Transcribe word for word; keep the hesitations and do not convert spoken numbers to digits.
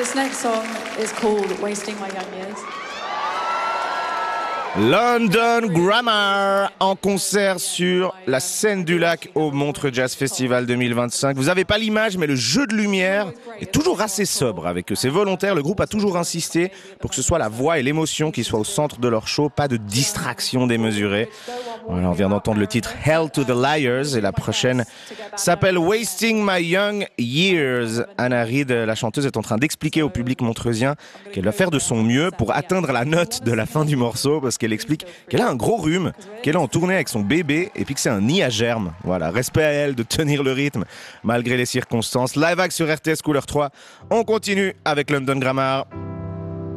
This next song is called Wasting My Young Years. London Grammar en concert sur la scène du lac au Montreux Jazz Festival deux mille vingt-cinq. Vous n'avez pas l'image, mais le jeu de lumière est toujours assez sobre avec eux. C'est volontaire, le groupe a toujours insisté pour que ce soit la voix et l'émotion qui soient au centre de leur show, pas de distraction démesurée. Voilà, on vient d'entendre le titre Hell to the Liars et la prochaine s'appelle Wasting My Young Years. Anna Reid, la chanteuse, est en train d'expliquer au public montreusien qu'elle va faire de son mieux pour atteindre la note de la fin du morceau parce qu'elle explique qu'elle a un gros rhume, qu'elle est en tournée avec son bébé et puis que c'est un nid à germes. Voilà, respect à elle de tenir le rythme malgré les circonstances. Live Act sur R T S Couleur trois. On continue avec London Grammar.